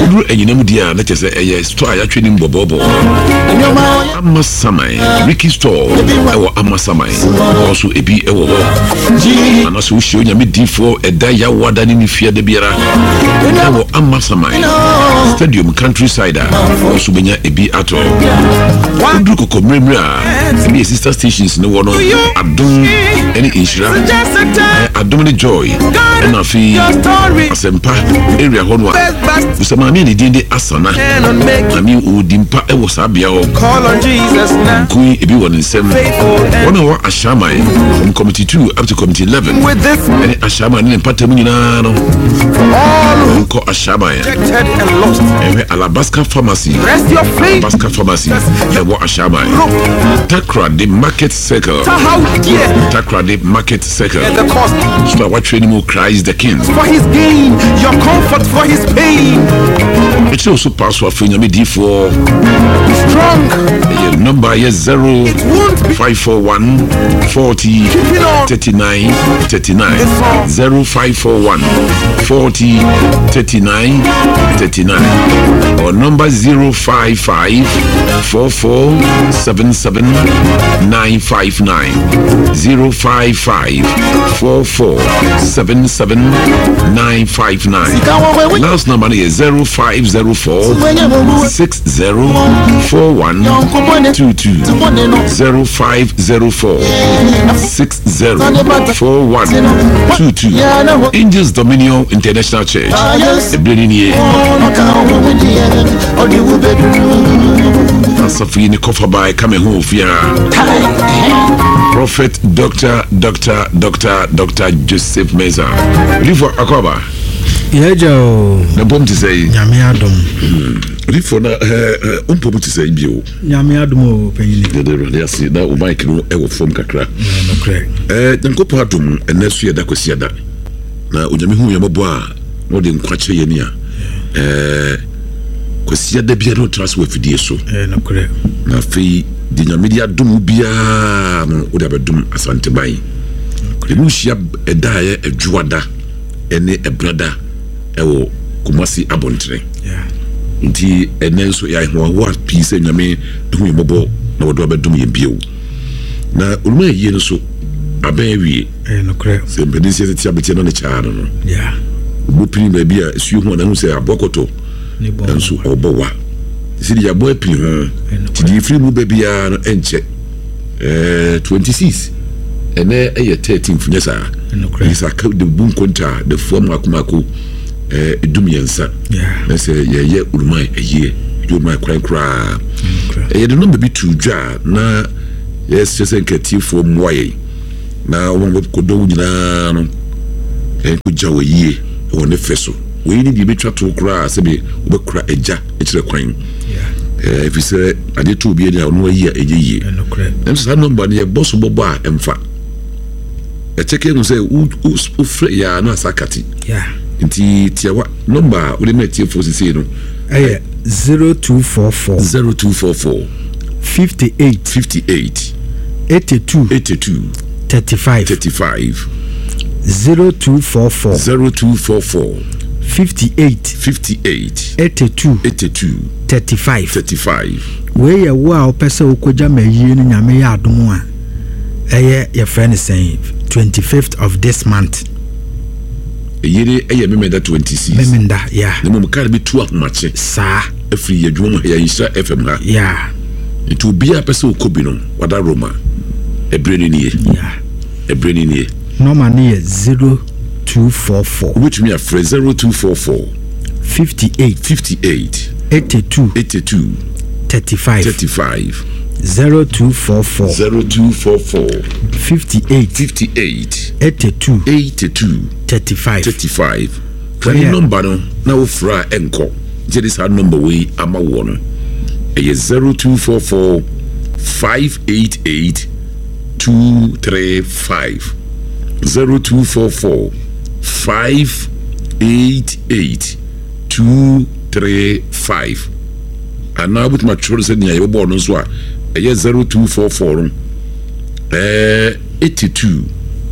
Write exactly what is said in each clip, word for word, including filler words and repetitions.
Udru enyinam dia na chese eye store ya twene mbobobo. Amasamai Ricky store ewo Amasamai also ebi ewo ho. Anaso hye onyame difo eda ya wada ni fia de biara. Ewo Amasamai Stadium Countryside also benya ebi ato. Udru kokomremra ebi sister stations ne wono Adom any Inshira Adom ni Joy and afi Asempa area honwa usama mi ni dinde asana ami udimpa ewo sabia o call on Jesus now kui ebi won nsem wona wa ashama from committee two up to committee eleven any ashama ni patam nyina no all ko ashama and lost ewe Alabaska pharmacy rest your faith Alabaska pharmacy ewo ashama Takra the market circle Takra the market circle the cost so what training mo Christ the King for his gain your comfort for his pain. It's also password for me D four strong. Your number is zero five four one forty thirty nine thirty nine zero five four one forty thirty nine thirty nine or number zero five five four four seven seven nine five nine zero five five four four seven seven nine five nine. Last number is zero five zero four six zero four one two two zero five zero four six zero four one two two. Angels Dominion International Church. Safi ni kofa by coming home via Prophet Doctor Doctor Doctor Doctor Joseph Meza. Rivo Akoba. Yejo. Na bom to say Nyame adom. Rivo na eh umpo to say bio. Nyame adom o panyini. De de de asi na o mic no e wo fom kakra. No correct. Eh nkopo adom enesu ye da kwasi da. Na onyame hu ye mabo a no de nkwache ye ni a. Eh kwasi da bia no trust we fidie so. Eh no correct. Na fi di nyame dia dom bia no o da bedum asante bai. Emu hia eda ye adwuada ene ebrada ewo Kumasi abontre. Yeah. Nti enenso ya ho wa peace nyame hu yebobo na wodo abedum ye bio. Na uluma ye no so aben wie. Eh no correct. Se mbedisi tia betia no ne chaano no. Yeah. Bo pini ba bia esu hu na hu se abokoto. Ni bo. Nso obowa. Sidi ya boy pini ho. Ti di free mu ba bia no enche. Eh twenty-six. Ene eye thirteen funyesa. No correct. Isa ka de bun konta de fo makomako. Eh edumiensa yeah na say ye ye urumai eye urumai kran kra eh de number bi tu dwa na yes just enkati fo moye na won ko do nyina no eh ko jawo yie won ne feso we ni bi betwa to kra se bi obekura eja e kire kwan yeah eh if say ade to bi enya no yie eje yie no correct em say number ne boss bobo a emfa e cheke no say u u free ya na sakati yeah nti tiawa number we dey tie for say no eh zero two four four zero two four four fifty-eight fifty-eight eighty-two eighty-two thirty-five thirty-five zero two four four zero two four four fifty-eight fifty-eight eighty-two eighty-two thirty-five thirty-five we ya wa opese okoja mayi ni nyame ya adom a eye your friend is saying twenty-fifth of this month yere eye memenda twenty-six memenda yeah na mum kan bi two mache sa afri yadwom ya Isha F M ha yeah it will be a person okobi no wada Roma ebreni nie yeah ebreni nie normal nie zero two four four which me a phrase zero two four four fifty-eight fifty-eight eighty-two eighty-two thirty-five thirty-five zero two four four zero two four four fifty-eight fifty-eight eighty-two eighty-two thirty-five thirty-five when yeah. number no na wo fra enko jedi sa number we ama wo no e zero two four four five eight eight two three five zero two four four five eight eight two three five and now with my children said you born no so e zero two four four eh eighty-two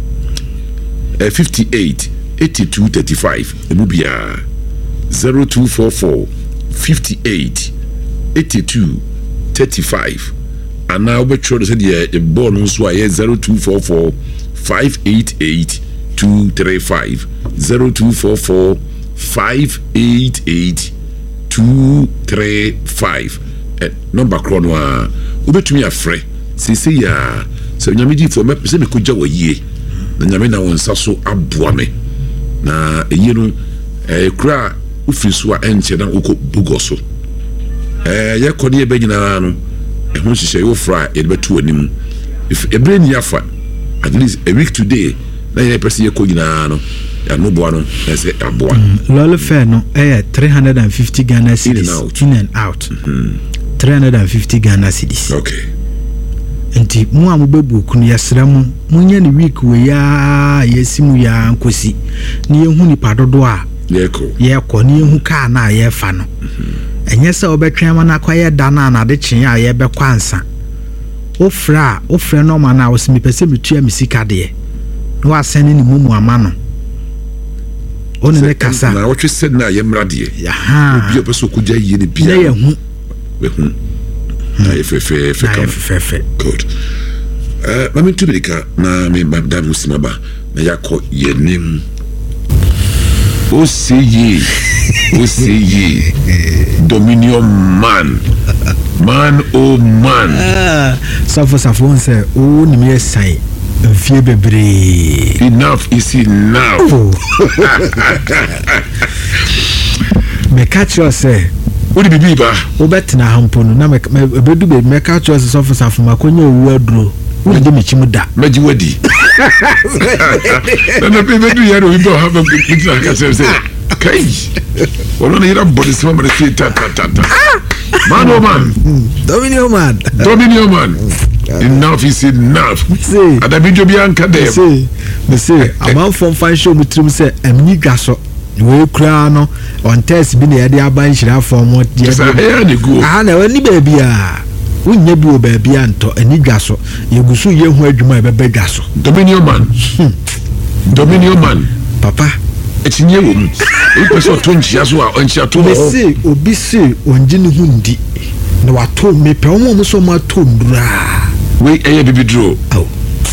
Uh, fifty-eight eighty-two thirty-five Emubia zero two four four fifty-eight eighty-two thirty-five and now we try to say the ball no so ay zero two four four five eight eight two three five zero two four four five eight eight two three five number chrono a ubetumi afre sisi ya so nyame di fo me se me koja wo yie na nyame na won saso aboa me na eyi no eh kura ufiri so a enche na uko bugoso eh ye kodi e be nyina no e ho hihye yo fra e be tu anim if e bre ni afa at least a week today na ye person ye ko nyina no ya no boa no e se aboa lolo fair no eh three hundred fifty Ghana cedis in and out mm-hmm. three hundred fifty Ghana cedis okay enti mu amubebu kunu yasra mu munya ni week we ya yesimu ya nkosi ni yehu ni padodo a yeko yeko ni yehu ka na yefa no enye se obetwen ma na kwaye da na na de chen a ye bekwansa ofra ofra no ma na osimi pese metua misika de no asene ni mumu ama no oni ne kasa na wotwe said na ye mrade aha obi obeso kuja yi ni bia ye hu we hu na ye fe fe fe kam fe fe good eh mami tubika na me babda musimaba na yakọ yenim o seye o seye dominion man man oh man ah safo safo say o ni me sai mfie bebre enough is enough oh. me catch you say o di bibi ba o betina hampo no na me bedu be me catch you safo safo makonya owu aduro o de me chimu da meji wadi na na pe bedu yaro we go have a good ka say say kai wala na ira body so ma say ta ta ta man oh man dominion man dominion man enough is enough see adabijo bi anka dem see me say amount from fan show mutrim say amni gaso we kura no on test bi na ya dey aban hira form mo dey ah na wani ba bia unya bi o ba bia nto ani gaso yegusu ye hu adwuma e beba gaso dominion man dominion man papa etinye wo mu e peso to nchia so a nchia to me say obi say onje ne hu ndi na wato me pe omo mo so ma to ndura we eye bibi dro aw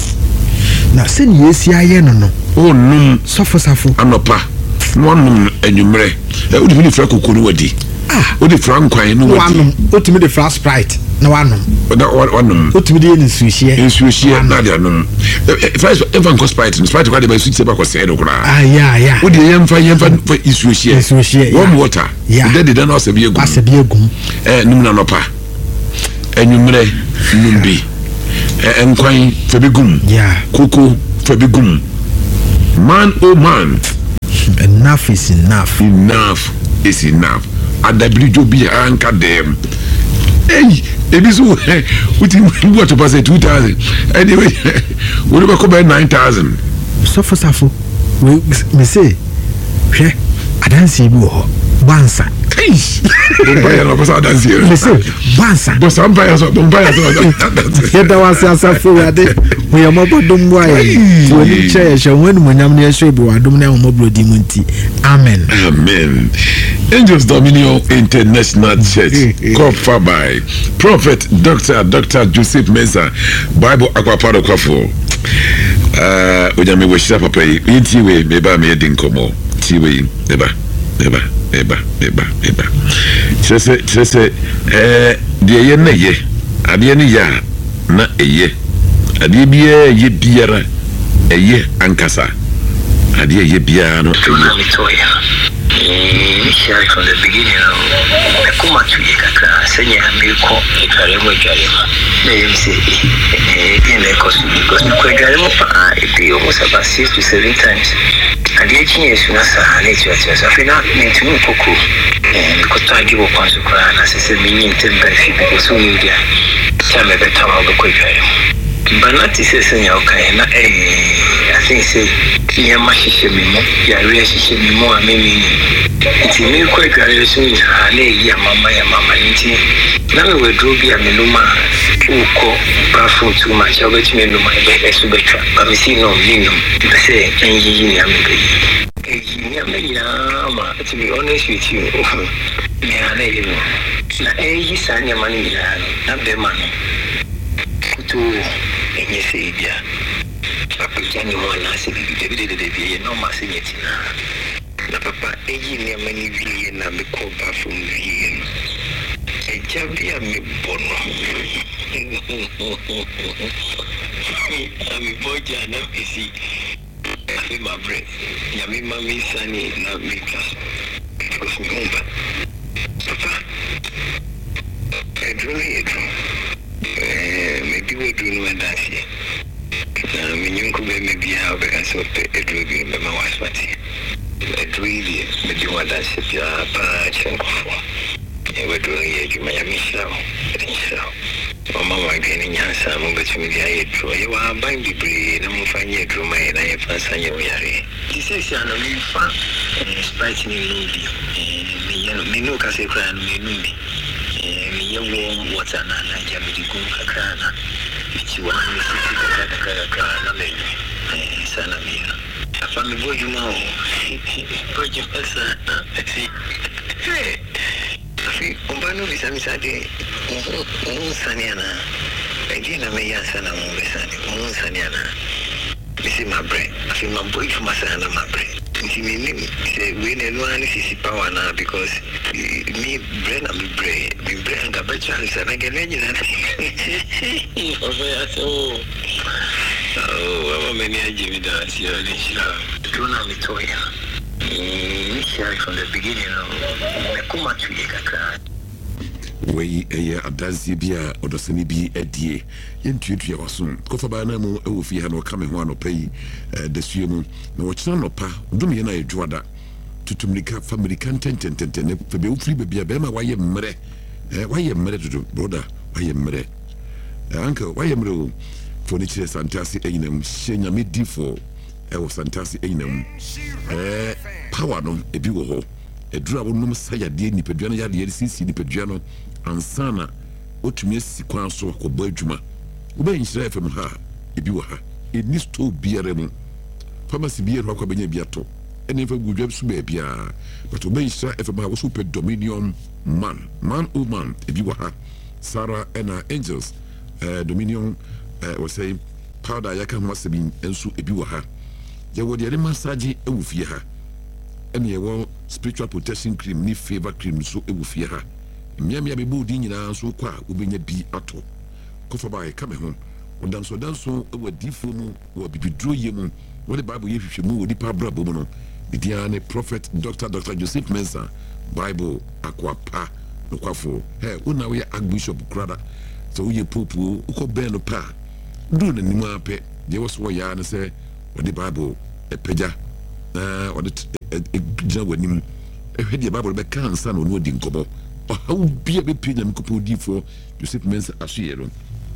na se ni esi aye no no o num sofo safo anopa no num enwumre e odi bi fra kokoro wadi ah odi fra nkwan no wadi wanum otimi de fra sprite na wanum na wanum otimi de nsuhie nsuhie na de anum first even go sprite sprite kwa de ba suit ba ko se no kura ah yeah yeah odi yemfa yemfa nsuhie nsuhie warm water de de na osabi egum asabi egum eh num na nopa enwumre num bi eh nkwan fabigum yeah koko fabigum man oh man enough is enough enough is enough adabrijo bi anka dem hey ebi so uti what to pass two thousand anyway we go come nine thousand sofo safo we me say hwe adansi bi wo bansa hey bombaya no pass adansi me say bansa bo sampaya so bombaya so yeda wasa safo ade we am bodom boy we che che wonu monyam ne so bi wadom na mo brodi munti amen amen. Angels Dominion International Church, covered by Prophet Doctor Doctor Joseph Mensah, Bible Aquapado Kwafo. Uh, we jame we share papa yi we beba me edin komo. Tiwe beba beba beba beba beba. Chese chese eh de ye na ye. Ade ne ya na eye. Ade biye ye biara eye ankasa. Ade ye biara no initially from the beginning, I come out to Yaka, saying I'm a cop, if I ever get him. They say, in the cost because you could get him up, it be almost about six to seven times. And the eighteen years, Nasa, nature, I feel not meant to know Coco, because I give up on the crown, as I said, meaning ten by feet because so media. Time every time I'll be quick. But not to say, okay, I think say, near my shimmy, yeah, really shimmy more, maybe. It's a new quick relation with her, lady, mamma, and mamma, and now we drew be a meluma, who call bathroom too much. I'll bet you know my bed as to be trapped, but we see no minimum. I say, and you, to be honest with you. me ana yino na eyi sanya mani milano na be mano kutu enye seibia apejani mwana se bibi de de de bi no ma se nyetina na papa eyi ne mani bi na me ko ba fun bi eja bia me bono ami boja na pisi ami ma bre ya mi mami sani na mi ka because me umba papa edro edro eh maybe we do no and that here na me nyunku be me bia obeka so edro bi me ma wasmati edro bi me di wada se bia pa chenko e we do ye ju ma ya mi sao edro mama wa gani nyansa mo betumi dia edro ye wa ban bibre na mo fa nye edro mai na ye fa sanye wo yare di se sia no mi fa sprite ni no bi me ye no me no ka se kra no me no bi me ye warm water na na ja me di gun kakra na ichi wa ni se ti kakra kakra na me eh sana mi afa me bo juma o bo juma sa ati afi umbano bisa misade un saniana egina me ya sana mo besani un saniana bisi mabre afi mambo ifu masana mabre nti me ni se we ne no ani sisi power na because me brain am brain me brain ga ba chance na gele ni na ofe aso oh mama me ni aji mi da si ali shila tuna mi toya mm share from the beginning me kuma tuye kakra wey eye adansi bia odosani bi adie yentuetua waso kofa ba na mu ewo fi ha no kame ho anopai de sue mu na wo kina no pa dum ye na edwoada tutumlika family content tentene fe be ufri bia be ma waye mmere eh waye mmere tutu brother waye mmere uncle waye mmere for nichire santasi eyinam shenya me difo e wo santasi eyinam eh power no ebi wo ho edura wo num sayade nipadua no yade yade sisi nipadua no ansana otumi asi kwan so akọbọ adwuma obe nhyira F M ha ebi wo ha eni store biare mu pharmacy biare ho akọbenya bi ato eni fa gudwa su ba bia but obe nhyira F M ha wo super dominion man man o man ebi wo ha Sarah and Angels uh, dominion uh, was say powder yaka ho asebi enso ebi wo ha ye wo de massage ewu fie ha eni ye wo spiritual protection cream ni favor cream so ewu fie ha miamia be bodi nyina so kwa obenya bi ato kofa ba e kame ho odanso danso ewa difo mu wo bibidro ye mu wo the bible ye hwehwe mu wo dipa brabo mu no diane prophet Doctor Doctor Joseph Mensah bible akwapa no kwafo he una we archbishop krada so wo ye popu uko ben no pa do na nimu ape je wo so ya na se wo the bible epeja na wo de gina wanim ehwe the bible be kansa no no di nkobo how be a bit in the for Joseph Mensah Asuyero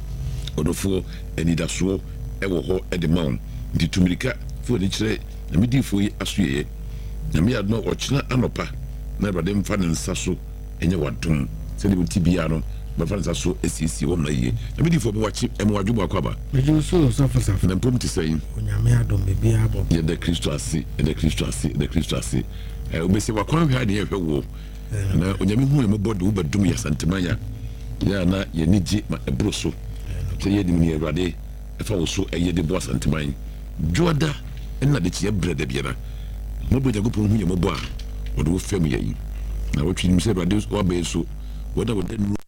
Odofo and Idaso Ewo at the Mount the Tumika for the Chere and Midi for Asuye Namia no Ochna Anopa never them fan and Sasso and your tomb celebrity Tibiano but fans are so S C C one year and Midi for watching and Wajuba Quaba so suffer and I'm to saying Yamia don't be able to the Christus and the Christus the Christus we say what can we had here war na onyame hu em bodo wo badum ya santemanya ya na ye niji ma ebroso se ye dim ni awade e fa wo so eye de bo santeman joda na de tie brede biara mo bo jagopon hu ye mo bo a wo de wo fam ye yi na wo twini se awade wo ba so wo da wo da nu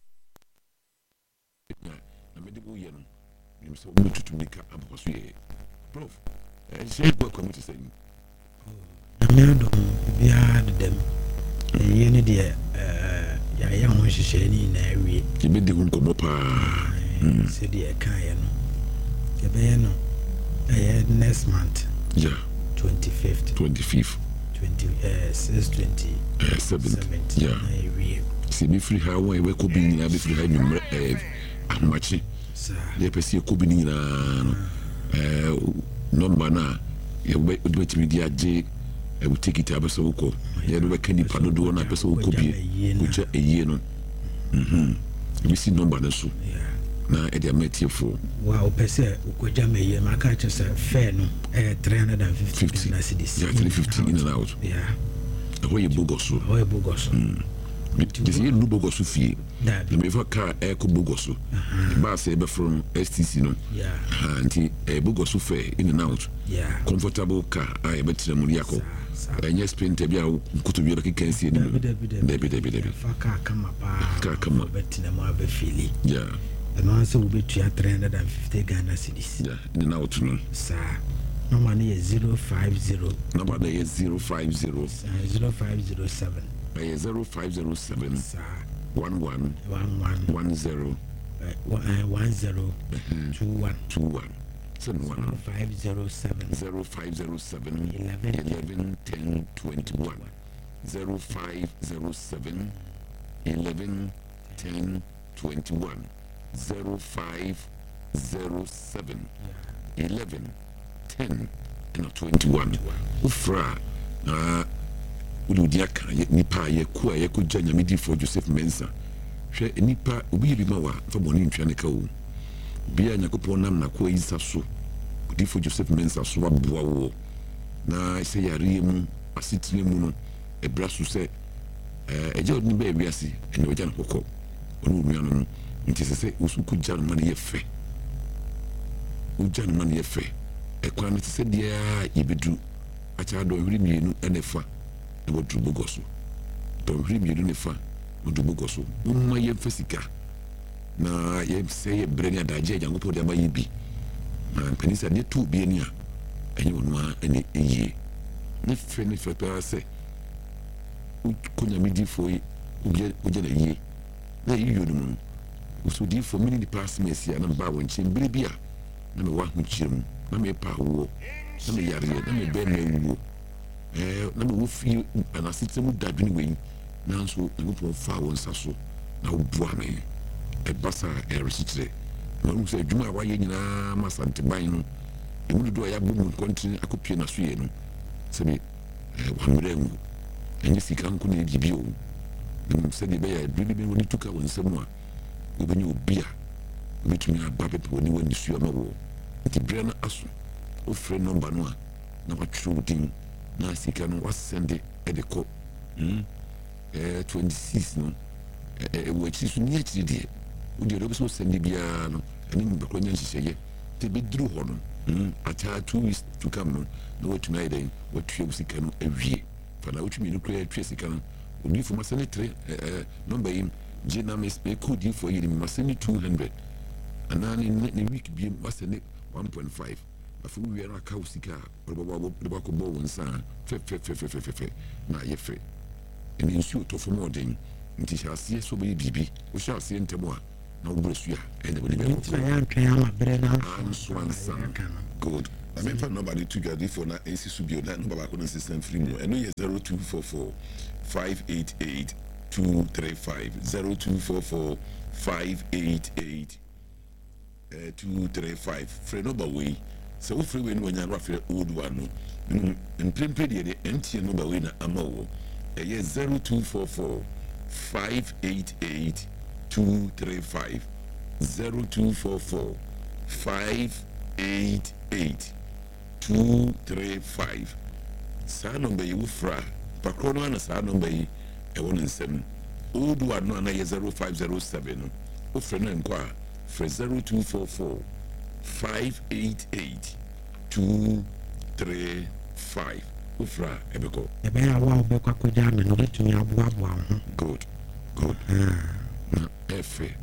na me de bo ye no ni se wo tutumika abo so ye prof e se go committee say na me do bia de dem yene de eh ya ya ho hihye ni na awie ke be de hu komo pa se de kan ya no ke be no eh next month yeah twenty-fifth twenty-fifth twenty eh six twenty seventh yeah awie se be free how we ko bi ni abi free how ni eh ahmachi sa ye pesi ko bi ni na eh number na ye be do timi di age e will take it abasa uko ya do be nipa do do na pesa uko bi uja eyie no mhm we see number na so na e dey metie for wow pesa uko jama eyie ma ka che se fair no eh three hundred fifty na cedis yeah three hundred fifty in and out yeah e ho ye bogoso ho ye bogoso This is no bogus fee. The Meva car air bogoso. The bar saber from S T C. No, yeah, and a bogoso fair in and out. Yeah, comfortable car. I bet the Muriaco. And yes, paint a beer could be like a can see. Debbie, Debbie, Debbie. Car come up, car come up, bet in a more feeling. Yeah, and also will be three hundred fifty Ghana cedis. Yeah, in and out, sir. No money is zero five zero. Number is zero five zero. Zero five zero seven. Zero five zero seven. Sir. One one. One one. One zero. One zero. Two one. Two one. Seven one. Zero five zero seven. Zero five zero seven. Eleven. Eleven ten twenty one. Zero five zero seven. Eleven ten twenty one. Zero five zero seven. Eleven. ten and twenty-one. Ufra na udiaka nipa ye ku ye ku janya midi for Joseph Mensah. Hwe nipa obi bi ma wa fa boni ntwa ne ka wo. Bia nyakopon nam na ko yisa so. Udi for Joseph Mensah so aboa wo. Na ise yare mu asitire mu no ebra so se eh eje odni ba ewiase ene oja nkokọ. Onu nua no nti se se usuku jan man ye fe. Ujan man ye fe. Ekwa ne se dia yibedu acha do hwiri mienu enefa e wodru bogoso do hwiri mienu nefa wodru bogoso umma ye fasika na ye se ye brenya daje jangopo de abayi bi na penisa de tu bi eni a enye wonwa ene eye ne fe ne fe pa se kunya midi foi uje uje na ye na yiyo dum uso di fo mini di pass mesia na ba won chen bibia na me wa hu chirim na me pa wo na me yare na me be na wo eh na me wo fi na system dadwini we na so na go fa wo nsaso na wo bua me e basa e resitire na wo se djuma wa ye nyina masante ban no e mu do ya bomu continue akopie na so ye no se be eh wa mre ngu enye sika nko na ebi bio na se de be ya dwini be woni tuka wo nsemu a obeni obia obetumi ababe pe woni woni suo ma wo ti brena aso o frɛ number no a na watwro din na sika no wasende e de ko mm eh twenty-six no eh wo chi so ni achi de o de robo so sende bia no ani mbe ko nyan hihye te be dru ho no mm acha two weeks to come no na watumi ai den watwe sika no awie fa na watumi no kura atwe sika no odi fo masene tre eh number yim je na me spe ko di fo yim masene two hundred anani ne week bi masene one point five afu wi na ka usika robo robo ko bo wonsa fe fe fe fe fe fe na ye fe eni nsu to fo modern nti shasie so be bibi o shasie ntemo a na wo bresu a ene bodi be ko ya ntwa ama bre na swansan good I mean for nobody to get for na A C subio na no baba ko no system free mo eno ye zero two four four five eight eight two three five zero two four four five eight eight Uh, two three five free number way so free when when you refer old one no in prepare the empty number way na amawo eh zero two four four five eight eight two three five zero two four four five eight eight two three five sa number you fra pakrono na sa number yi e won nsem old one no na zero five zero seven no o free no nkwa for zero two four four five eight eight two three five. Ufra ebeko. Ebe ya wa obekwa koja me no betumi aboa aboa ho. Good. Good. Na efe.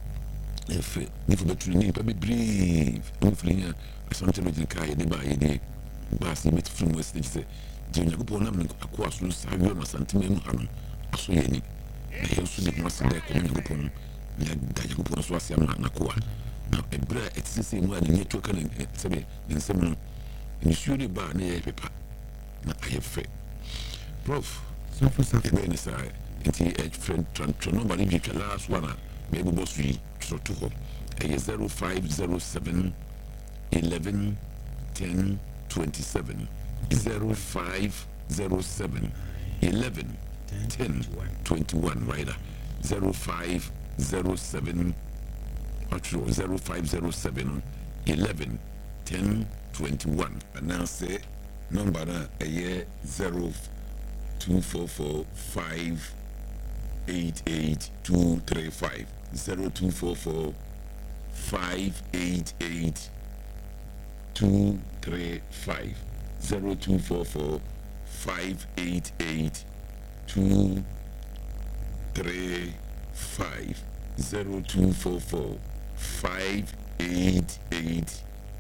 Efe. Ni fo betuni ni pa be brave. Ni fo nya asante no jin kai de ba ye de ba si met from west de se. Je nya ko po na me akwa so sa wi na asante me mu hanu. Aso ye ni. Na ye so de ma se de ko nya ko po ya gaja ko po so asia na na ko na ebra etisi mu ani neto kan sebe nsem no ni sure de ba na ye pepa na ayefe prof so for so ebe ni sai nti a friend tran nobody be the last one me go boss we so to ho e zero five zero seven eleven ten twenty-seven zero five zero seven eleven ten twenty-one right zero five zero seven actually zero five zero seven eleven ten twenty-one and now say number na a year zero two four four five eight eight two three five. zero two four four five eight eight two three five. zero two four four five eight eight two three five. zero two four four five eight eight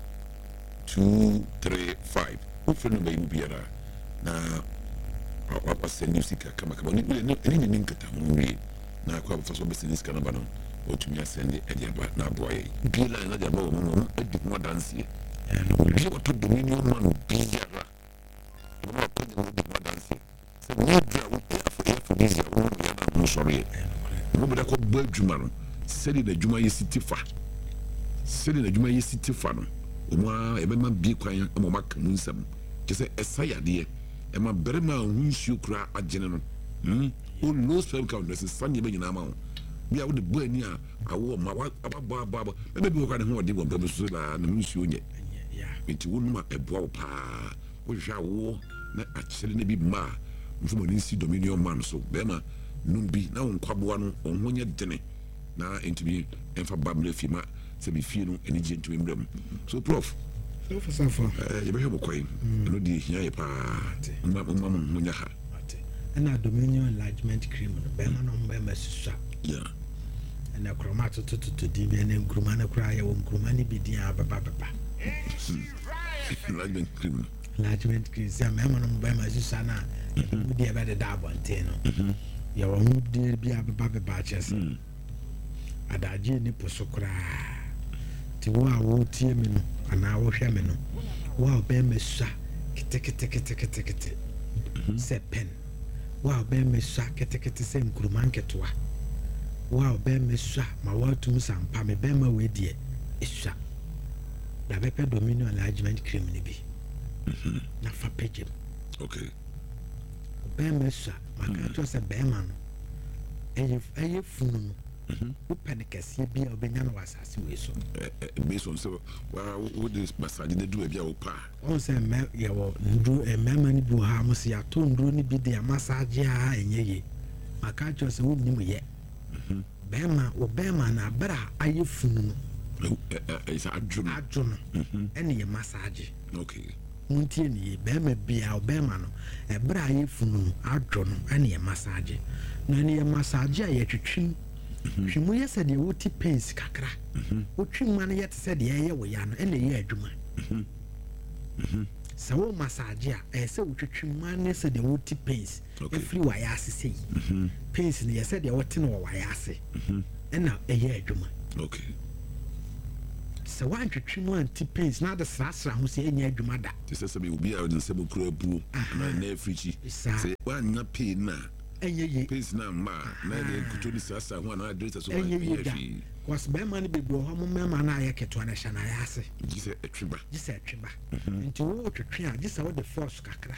two three five. Hopefully nobody will be around. Now, I send you sick. Come on, come on. Any any kata hungry. Now, I first of all send this kind of banner. Or to me, I send it at the about now, boy. Gila and the about no. I did more dance here. And we were to Dominion man be here. We were to the more dance here. So we are for air for this. I'm not sorry. Nobody could buy Jumano. Said in the Juma is city far. Said in the Juma is city far. Uma, a man be quiet, a momak munsam. Just a saya dear. And my berma who's you cry at general. Hm? Who knows well count as a sunny being amount. We are with the boy near. I wore my wife about Baba. Maybe we can hold the one Babusula and the Monsieur. Yeah, it wouldn't make a bow pa. We shall war, not actually be ma. From an incy dominion man, so Bema, Numbi, now on Quabuano, on one year dinner. Now into me, and for Babble Fima, to be feeling any gentle in them. So, Prof. So for so far, you may have a coin. No, dear, here, pa. Mamma, Munyaha. And our Dominion enlargement cream, Berman on Bemas. Yeah. And a chromato to to D B and Grumana cry, or Grumani be dear Papa. Enlargement cream. Enlargement cream, some Mamma on Bemas, Susana, would be about a dab on ten. Your own dear be a Baba Batches. Adaji Niposocra. Tiwa would tear me, and I will share me. Wow, Bemesa, take it, take it, take it, take it. Said pen. Wow, Bemesa, take it, same Grumanketua. Wow, Bemesa, my word to Miss Ampame Bema with dear. It's shot. The Beppe Dominion enlargement criminal be. Not for pigeon. Okay. Bemesa, my cat was a bearman. And if I funu. Who panicas, ye be a Benano was as we so. Based on so, well, what is massage they do a your pa? Also, you will do a mammy buhamus, ya tone drony be the massage and ye. My cat was a woman yet. Bema or Bema na better, I you funu. It's a drum, a drum, any massage. Okay. Muntini, Bema be our Bemano, a bra ye funu, a drum, any a massage. Nany a massage yet to trim. She may said the woody pains cacra. What trim man yet said the air we yan and the year juma. So massage, I said what trim man said the woody pains. If you I ask say pains in the said the what no I say. And now a year juma. Okay. So why to trim one tea pains not the sasra who say any juma that. This is a be out in several crab and I never free. Say one not pay now. And ye pays now, ma, neither could you say one address as well. Was Beman be blow home, man, I get to an ashana. I say, you said a triba. You said triba. And to water tree, just out the first cacra.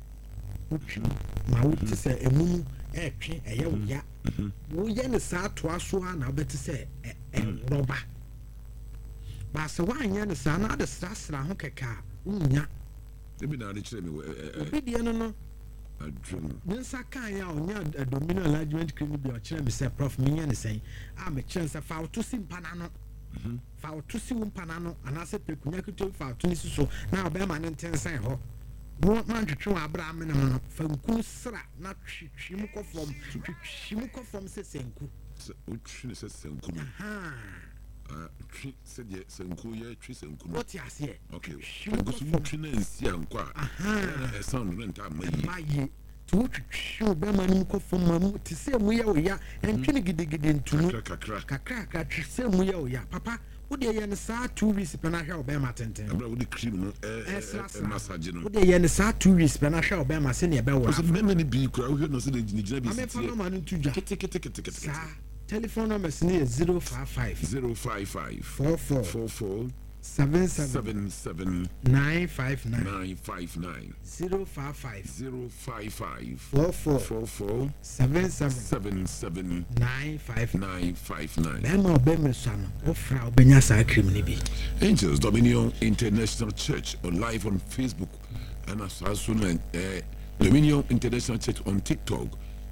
My wood to say a moon, a tree, a yellow ya. We yan a sad to us one, I'll better say a robber. But so why yan a son, not the stars, la honkaka, unya. Let me now tell me, no. Mensa kan ya onya Dominion enlargement cream bi o kire me say prof me yan say a me kire say fa to sim panano fa to sim panano ana se pekunya kito fa to ni so na oba ma ne ntensan ho mo man twetwe abra me no fa nku sra na twetwe mu ko fom twetwe mu ko fom se senku o twetwe se senku ha ah twi se de senku ye twi senku what you say okay senku so twetwe na nsi anko a e sound rent amayi to twetwe be ma ni ko fom ma mu ti se mu ye o ya entwene gidigidi ntunu kakra kakra kakra se mu ye o ya papa wo de ye ne sa two weeks pe na hwe o be ma tenten abra wo de cream no eh massage no wo de ye ne sa two weeks pe na hwe o be ma se ne be wo so me me ni bi kura wo hwe no se de gina bi se ti ama ma no tuja kete kete kete kete telephone number is zero five five zero five five four four four four seven seven seven seven nine five nine nine five nine zero five five zero five five four four four four seven seven seven seven nine five nine five nine. Bema obeme sano ofra obenya sa cream ni bi. Angels Dominion International Church on live on Facebook and as soon as Dominion International Church on TikTok.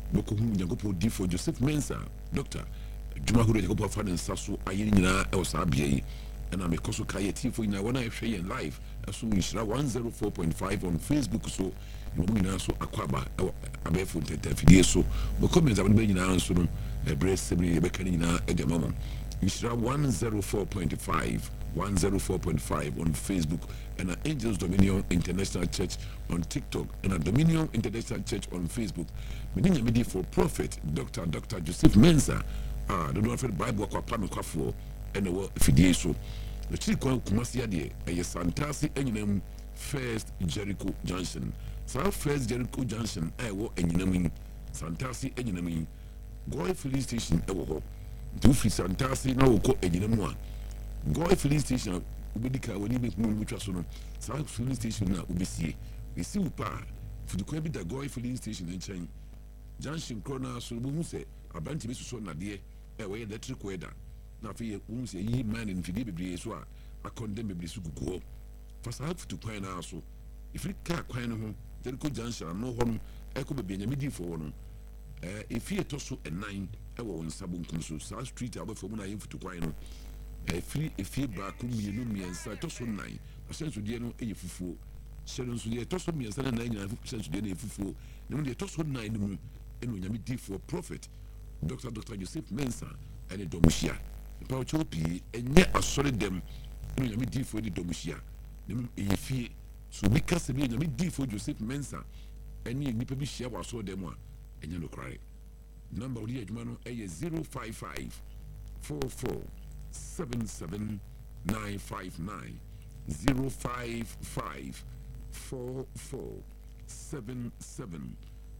boko hu nyankopɔ di for Joseph Mensah doctor dwuma horo nyankopɔ fa ne nsa so ayɛ nyinaa ɛwɔ saa bea yi ɛna mekɔ so ka yɛ tiefo nyinaa wɔn a ɛhwɛ yɛn live ɛso nhyira one oh four point five on Facebook so wɔn nyinaa so akɔ aba ɛwɔ abɛɛfo ntɛntɛnfidie so mo comments abɛn bɛ nyinaa nso no ɛbrɛ sɛbi yɛbɛka ne nyinaa ɛde ma mo nhyira one oh four point five one oh four point five on Facebook and at Angels Dominion International Church on TikTok and at Dominion International Church on Facebook. Medinya medi for Prophet Doctor Doctor Joseph Mensah. Ah, the one for the Bible kwa pame kwa for and the word fidie so. The chili kwa kumasi ade a Santasi Enyinam First Jericho Junction. South First Jericho Junction I wo Enyinam Santasi Enyinam Goy Filling Station ewo. Do free Santasi na wo ko Enyinam Goy Filling Station ubedika wani be kunu mutwa so no South Filling Station na ubesie we see upa for the kwabi da Goy Filling Station nchen junction corner so bu hu se abanti be so na de e we electric weather na fe hu se yi man in fidi bebre so a condemn bebre so gugu for South to kwan na so if you car kwan no ho Jericho Junction no ho no e ko bebre nya medi for no eh if you to so e nine e wo nsabo nkum so South Street abafo mu na yin futu kwan no efiri efie baako mienu miensa to so nine asenso die no eye fufuo hyero so die to so miensa na nine nyina asenso die na efufuo ne mu die to so nine no mu eno nyame di for Prophet Doctor Doctor Joseph Mensah ene domuhia pa ochopi enye asore dem eno nyame di for di domuhia ne mu eye fie so bi kase bi nyame di for Joseph Mensah ene nipa bi hia wa so dem a enye no krare number odi adwuma no eye zero five five four four seven seven nine five nine zero five five four four seven seven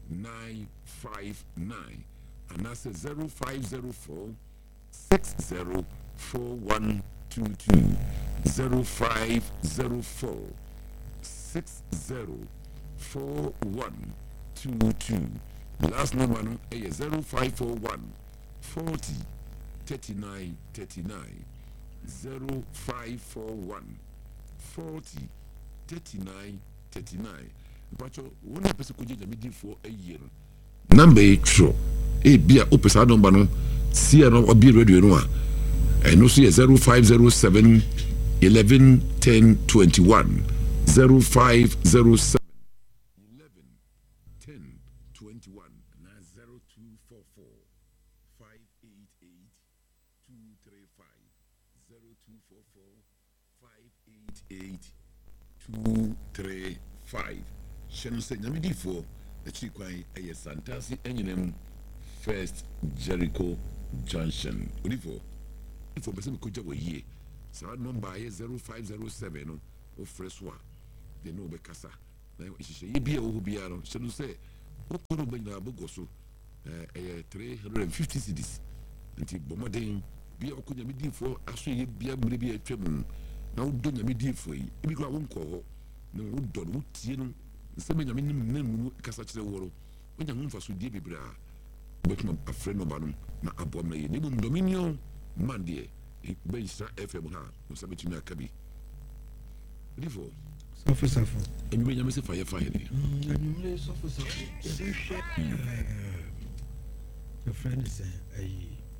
nine five nine and that's a zero five zero four six zero four one two two zero five zero four six zero four one two two last number no is zero five four one forty thirty-nine thirty-nine zero five four one forty thirty-nine thirty-nine but one person could just be for a year number eight show a beer opesa number no see or be radio no and no see zero five zero seven eleven ten twenty-one zero five zero seven eleven ten twenty-one zero two four four five eight eight two three five zero two four four five eight eight two three five. Shannon said, Namidi for the Chikwai a Santasi Enyinem First Jericho Junction. Udifo, if a person could go ye, so number zero five zero seven or fresh one, they know Becassa. Now, she be a Ubiano, Shannon say, Okoro Bena Bogoso, a three hundred fifty cities. Until Bomadin be a Kunyamidi for actually be a maybe a tremble. Now, don't Yamidi for you. If you won't call, no wood done, wood, you know, some of them Cassach the world. When you're for Sudi Bibra, but a friend of Banum, not a bomb, Nibum Dominion, Monday, a bench F M ha, no Sabitina Kabi. Before, Suffer, suffer. and you may miss a fire fire. Your friend is a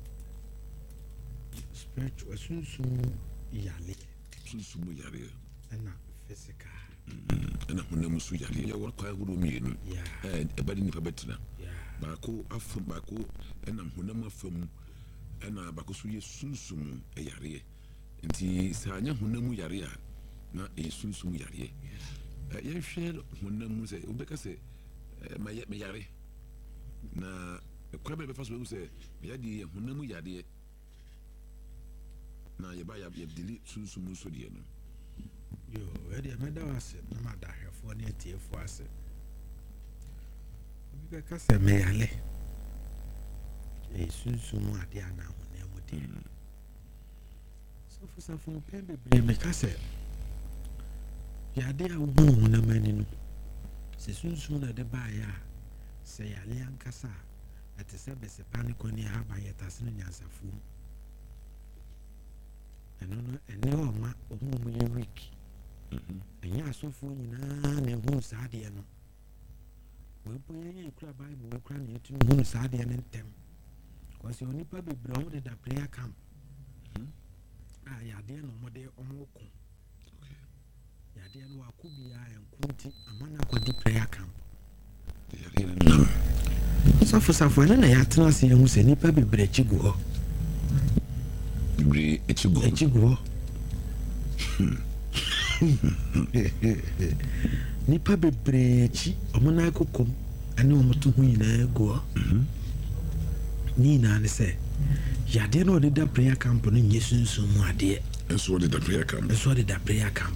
spiritual, soon soon, Yali, Susumu Yari, and not physical. And a Hunamusu Yari, what quite would mean, and a body for better. Bako afum bako and I'm Hunama from and a Bakosuye Sunsum a Yari. And he Sanya Hunamu Yaria, not a Sunsum Yari. I shared Hunamu say, Ubeka say, my Yari. Na a crab first will say, Yadi Hunamu Yadi. Na Yabaya delete Sunsum Sodiano. Yo, ready, I made us no matter for near tea for us. Because I may alley a soon soon more dear now, never did. So for some from Pembe, because ya dear woman, a man in soon soon at the buyer say a lian cassa at the service a panic on your harbor yet as an answer fool. And no, ma, whom you weak. And you are so full in an and who's Adiano. we put a Bible, we cry to me, Sadia and them. Because you only probably belong to the prayer camp. Ah, ya dear no more there or more. Ya dear no Akubia and Kunti, a man of the prayer camp. So for some fun, I had to see who say Nipa be brechigo. Brechigo. Nipa be brechi, a monaco come, and no more to win go. Nina say, Yadia no did that prayer camp on Yesun Sumu, dear. And so did the prayer camp. And so did that prayer camp.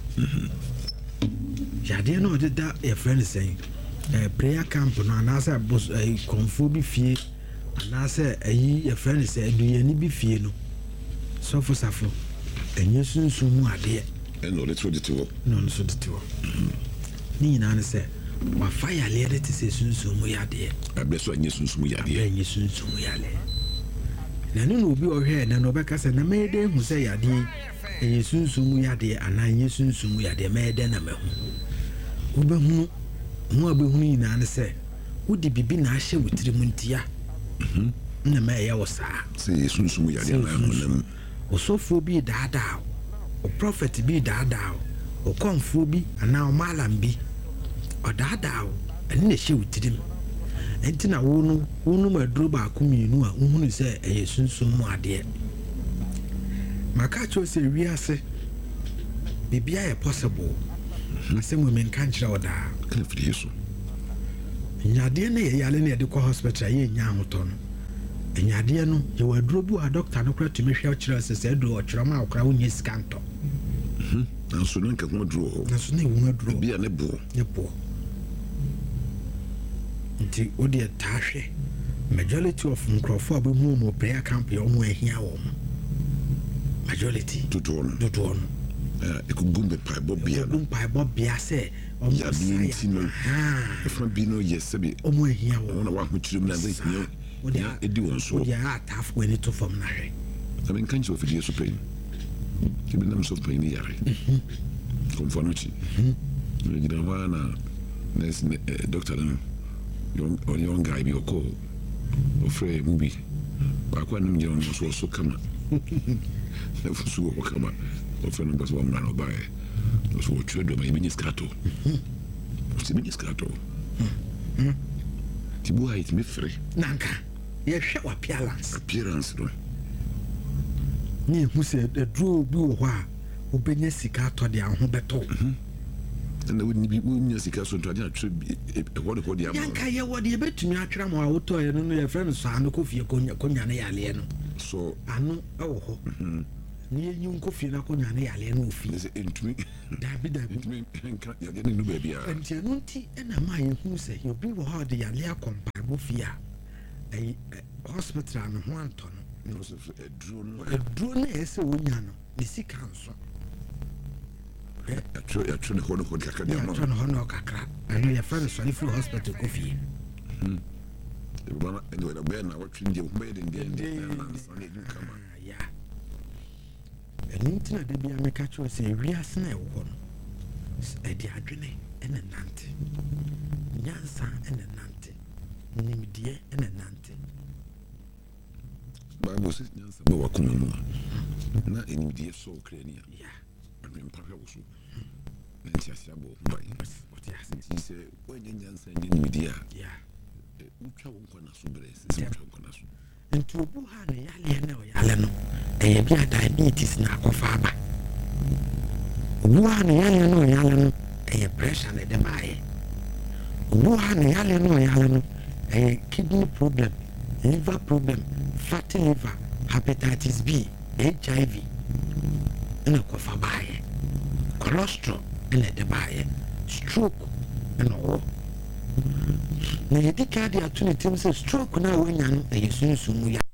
Yadia no did that, a friend is saying. A prayer camp no anasa bos a konfo bi fie anasa ayi a friend say aduani bi fie no so for safo enye sunsun mu ade e no le trodi to no no so de to ni na na say wa fire le de te sunsun mu yade abe so enye sunsun mu yade enye sunsun mu yale na no obi o hwe na no be ka say na me de hu say yade enye sunsun mu yade ana enye sunsun mu yade me de na me hu obe hu mo abehunu ina ne se wodi bibi na ahye wotiri mu ntia mhm na ma ya wosa se sunsun ya de na honam osofo bi daadaa o prophet bi daadaa o konfo bi ana o malam bi o daadaa ene na hye wotiri mu enti na wo no wo no maduro ba akominu a wohunu se eye sunsun mu ade maka cho se wiase bibia ye possible asemu men kan kira oda kan firi yesu nyade na ye yale na ye de ko hospital ye nya ahoto no nyade no ye waduro bu a doctor no kra tumi hwe kira se se do okira ma okra wonye scanto mhm anso no nka ho duro anso na wo duro bia ne bo ne bo nti odi atahwe majority of mkrofo abehu mo prayer camp ye omo ahia wo majority tutu no tutu no ekugumbe pai bobia no pai bobia se ya bi no ha efra bi no yesabe omo ahia wo ona wa ho chirim na zai ya edi won so ya ataf when it from na hwe I mean kanji of yesu pain kibi nam so pain yare konfonuchi mhm ni gida na nes doctor no young or young guy bi oko ofre mubi ba kwa nim nyo so so kama na fusu ko kama ofre no baso amna no bae so tredo ma ibini skato si ibini skato mhm tibu ha itme free nanka ye hwe wa appearance appearance no ni hu se edru bi wo ha obenya sika to de aho beto mhm na woni bi woni sika so to de atwe e ko de ko de am yanka ye wo de betumi atwera mo awoto ye no no ye friend so anu ko fie konya konya ne yale no so anu e wo ho mhm ni enyu nko fie na konya ne yale no fie se entumi dabi dabi entumi enka ya de no ba bia enti anu nti na ma ye hu se ye bi wo ha de yale akompa bo fie a ai hospital no ho anto no no so edru no edru na ese wonya no ni sika nso atro atro ne hono hono kakra de atro ne hono kakra ano ya fa so ni full hospital ko fie mhm e bana ene we na be na watwe ndie ho be de ndie ndie na nsa ne du kama ya eni tina de bia me ka cho se wiase na e wo no e di adwene ene nante nyansa ene nante nimdie ene nante Bible says nyansa be wakoma mu na enimdie so krania ya adwen pahwe wo so na ntiasia bo bai ti se wenye nyansa ni enimdie a ya utwa wo nkona so bere se utwa nkona so nti obu ha no yale na o yale no e bi diabetes na akofa aba obu ha no yale na o yale no e pressure na de mai obu ha no yale na o yale no e kidney problem liver problem fatty liver hepatitis B H I V ina kofa bae cholesterol ina de bae stroke ina o na yedi ka dia tuni tim se stroke na wonya no e yesu nsumu ya